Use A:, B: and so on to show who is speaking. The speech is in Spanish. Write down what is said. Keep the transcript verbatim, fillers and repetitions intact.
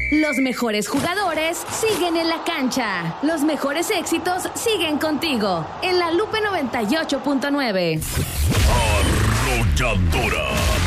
A: Los mejores jugadores siguen en la cancha. Los mejores éxitos siguen contigo. En La Lupe noventa y ocho punto nueve.
B: Arrolladora.